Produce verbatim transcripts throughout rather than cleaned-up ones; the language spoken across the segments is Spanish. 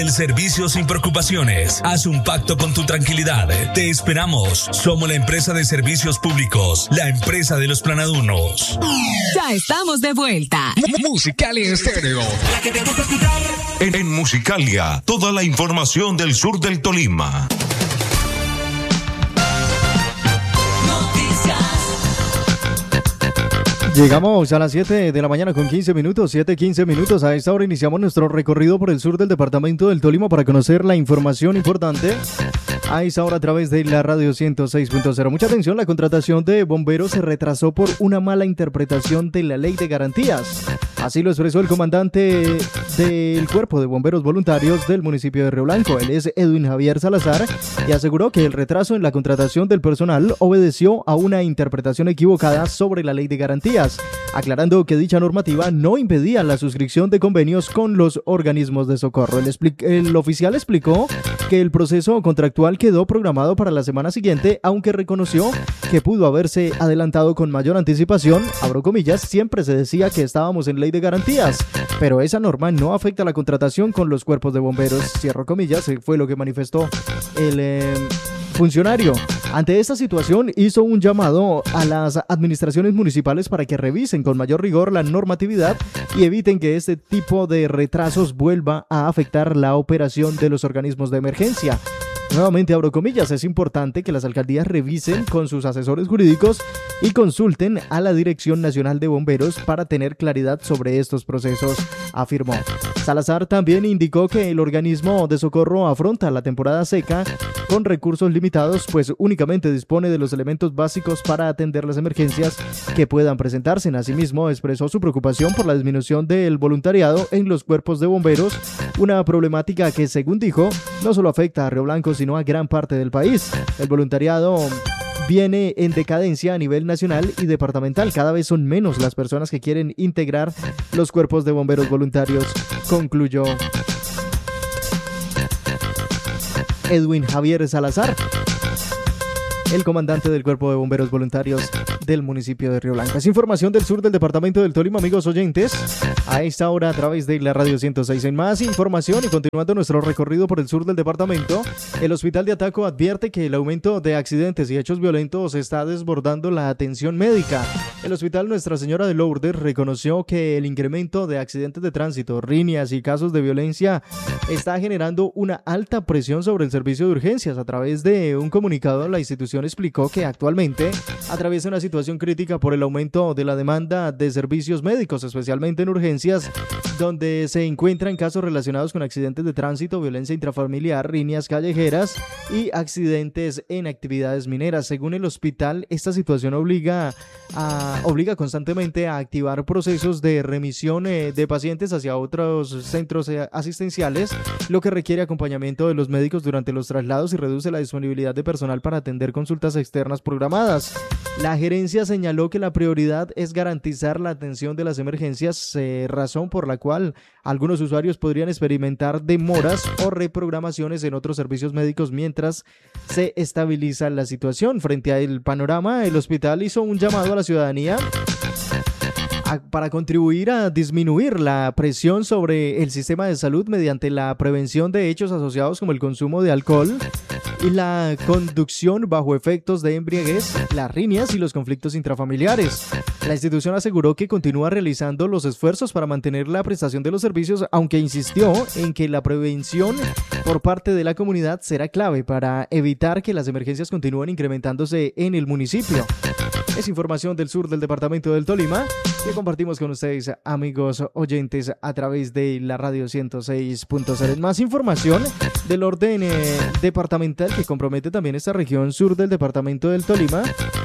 El servicio sin preocupaciones. Haz un pacto con tu tranquilidad. Te esperamos. Somos la empresa de servicios públicos, la empresa de los planadunos. Ya estamos de vuelta. Musicalia Estéreo. La que te gusta escuchar. En, en Musicalia, toda la información del sur del Tolima. Llegamos a las siete de la mañana con quince minutos, siete quince minutos. A esta hora iniciamos nuestro recorrido por el sur del departamento del Tolima para conocer la información importante. A esta hora a través de la radio ciento seis punto cero. Mucha atención, la contratación de bomberos se retrasó por una mala interpretación de la ley de garantías. Así lo expresó el comandante del Cuerpo de Bomberos Voluntarios del municipio de Río Blanco. Él es Edwin Javier Salazar y aseguró que el retraso en la contratación del personal obedeció a una interpretación equivocada sobre la ley de garantías, aclarando que dicha normativa no impedía la suscripción de convenios con los organismos de socorro. El, expli- el oficial explicó que el proceso contractual quedó programado para la semana siguiente, aunque reconoció que pudo haberse adelantado con mayor anticipación. Abro comillas, siempre se decía que estábamos en ley de garantías, pero esa norma no afecta la contratación con los cuerpos de bomberos. Cierro comillas, fue lo que manifestó el eh, funcionario. Ante esta situación hizo un llamado a las administraciones municipales para que revisen con mayor rigor la normatividad y eviten que este tipo de retrasos vuelva a afectar la operación de los organismos de emergencia. Nuevamente abro comillas, es importante que las alcaldías revisen con sus asesores jurídicos y consulten a la Dirección Nacional de Bomberos para tener claridad sobre estos procesos, afirmó. Salazar también indicó que el organismo de socorro afronta la temporada seca con recursos limitados, pues únicamente dispone de los elementos básicos para atender las emergencias que puedan presentarse. Asimismo, expresó su preocupación por la disminución del voluntariado en los cuerpos de bomberos, una problemática que, según dijo, no solo afecta a Río Blanco, sino a gran parte del país. El voluntariado viene en decadencia a nivel nacional y departamental. Cada vez son menos las personas que quieren integrar los cuerpos de bomberos voluntarios, concluyó Edwin Javier Salazar, el comandante del Cuerpo de Bomberos Voluntarios del municipio de Río Blanco. Es información del sur del departamento del Tolima, amigos oyentes, a esta hora a través de la radio ciento seis. En más información y continuando nuestro recorrido por el sur del departamento, el Hospital de Ataco advierte que el aumento de accidentes y hechos violentos está desbordando la atención médica. El Hospital Nuestra Señora de Lourdes reconoció que el incremento de accidentes de tránsito, riñas y casos de violencia está generando una alta presión sobre el servicio de urgencias. A través de un comunicado, la institución explicó que actualmente atraviesa una situación crítica por el aumento de la demanda de servicios médicos, especialmente en urgencias, donde se encuentran casos relacionados con accidentes de tránsito, violencia intrafamiliar, riñas callejeras y accidentes en actividades mineras. Según el hospital, esta situación obliga, a, obliga constantemente a activar procesos de remisión eh, de pacientes hacia otros centros eh, asistenciales, lo que requiere acompañamiento de los médicos durante los traslados y reduce la disponibilidad de personal para atender consultas externas programadas. La gerencia señaló que la prioridad es garantizar la atención de las emergencias, eh, razón por la cual algunos usuarios podrían experimentar demoras o reprogramaciones en otros servicios médicos mientras se estabiliza la situación. Frente al panorama, el hospital hizo un llamado a la ciudadanía para contribuir a disminuir la presión sobre el sistema de salud mediante la prevención de hechos asociados como el consumo de alcohol y la conducción bajo efectos de embriaguez, las riñas y los conflictos intrafamiliares. La institución aseguró que continúa realizando los esfuerzos para mantener la prestación de los servicios, aunque insistió en que la prevención por parte de la comunidad será clave para evitar que las emergencias continúen incrementándose en el municipio. Es información del sur del departamento del Tolima que compartimos con ustedes, amigos oyentes, a través de la radio ciento seis punto cero. Más información del orden eh, departamental que compromete también esta región sur del departamento del Tolima.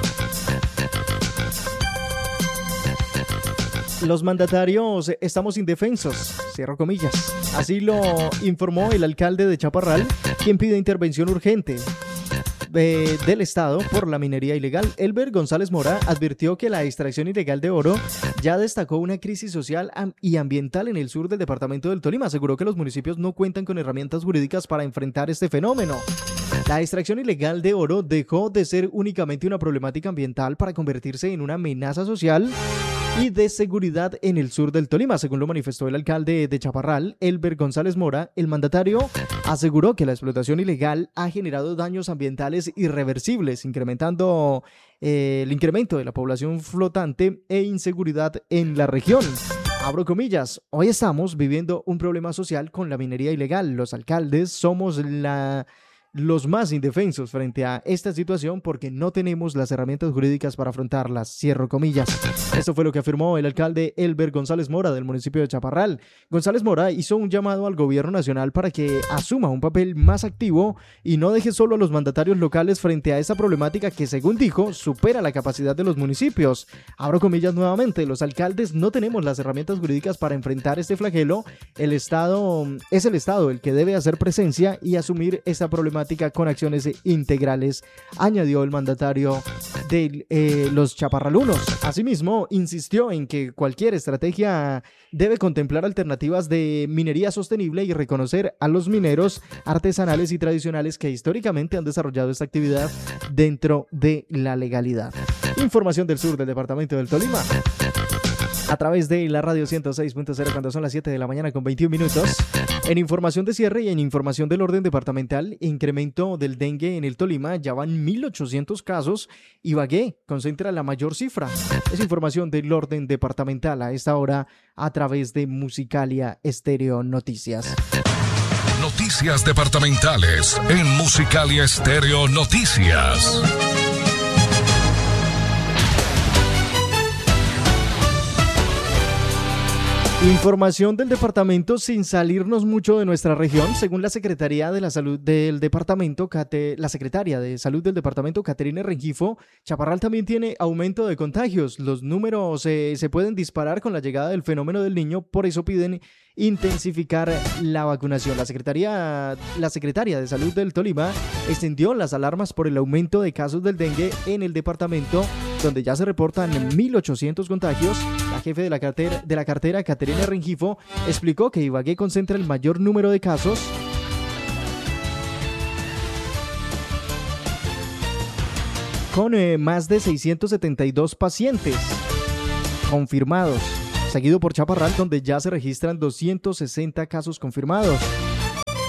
Los mandatarios estamos indefensos, cierro comillas. Así lo informó el alcalde de Chaparral, quien pide intervención urgente De, del Estado por la minería ilegal. Elber González Mora advirtió que la extracción ilegal de oro ya destacó una crisis social y ambiental en el sur del departamento del Tolima. Aseguró que los municipios no cuentan con herramientas jurídicas para enfrentar este fenómeno. La extracción ilegal de oro dejó de ser únicamente una problemática ambiental para convertirse en una amenaza social y de seguridad en el sur del Tolima. Según lo manifestó el alcalde de Chaparral, Elber González Mora, el mandatario aseguró que la explotación ilegal ha generado daños ambientales irreversibles, incrementando eh, el incremento de la población flotante e inseguridad en la región. Abro comillas, hoy estamos viviendo un problema social con la minería ilegal. Los alcaldes somos la... los más indefensos frente a esta situación porque no tenemos las herramientas jurídicas para afrontarlas, cierro comillas. Esto fue lo que afirmó el alcalde Elber González Mora del municipio de Chaparral. González Mora hizo un llamado al gobierno nacional para que asuma un papel más activo y no deje solo a los mandatarios locales frente a esta problemática que, según dijo, supera la capacidad de los municipios. Abro comillas nuevamente, los alcaldes no tenemos las herramientas jurídicas para enfrentar este flagelo. El Estado es el Estado el que debe hacer presencia y asumir esta problemática con acciones integrales, añadió el mandatario de eh, los chaparralunos. Asimismo, insistió en que cualquier estrategia debe contemplar alternativas de minería sostenible y reconocer a los mineros artesanales y tradicionales que históricamente han desarrollado esta actividad dentro de la legalidad. Información del sur del departamento del Tolima, a través de la radio ciento seis punto cero cuando son las siete de la mañana con veintiún minutos. En información de cierre y en información del orden departamental, incremento del dengue en el Tolima, ya van mil ochocientos casos. Ibagué concentra la mayor cifra. Es información del orden departamental a esta hora a través de Musicalia Estéreo Noticias. Noticias departamentales en Musicalia Estéreo Noticias. Información del departamento sin salirnos mucho de nuestra región. Según la Secretaría de la Salud del departamento, la secretaria de Salud del departamento, Caterina Rengifo, Chaparral también tiene aumento de contagios. Los números eh, se pueden disparar con la llegada del fenómeno del Niño, por eso piden intensificar la vacunación. La Secretaría, la Secretaria de Salud del Tolima extendió las alarmas por el aumento de casos del dengue en el departamento, donde ya se reportan mil ochocientos contagios. La jefe de la cartera, de la cartera Caterina Rengifo, explicó que Ibagué concentra el mayor número de casos, con eh, más de seiscientos setenta y dos pacientes confirmados, seguido por Chaparral, donde ya se registran doscientos sesenta casos confirmados.